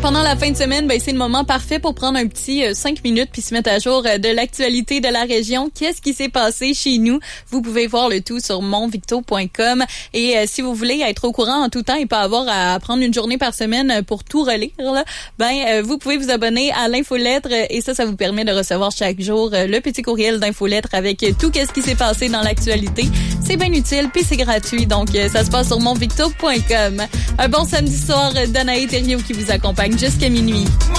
Pendant la fin de semaine, c'est le moment parfait pour prendre un petit 5 minutes puis se mettre à jour de l'actualité de la région. Qu'est-ce qui s'est passé chez nous? Vous pouvez voir le tout sur monvicto.com. Et si vous voulez être au courant en tout temps et pas avoir à prendre une journée par semaine pour tout relire, là, vous pouvez vous abonner à l'infolettre et ça vous permet de recevoir chaque jour le petit courriel d'infolettre avec tout ce qui s'est passé dans l'actualité. C'est bien utile puis c'est gratuit. Donc, ça se passe sur monvicto.com. Un bon samedi soir, Danae Thériault qui vous accompagne jusqu'à minuit.